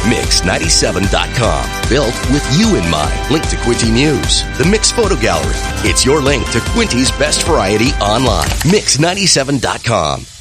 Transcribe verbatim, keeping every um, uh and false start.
mix ninety-seven dot com. Built with you in mind. Link to Quinty News. The Mix Photo Gallery. It's your link to Quinty's best variety online. mix ninety-seven dot com.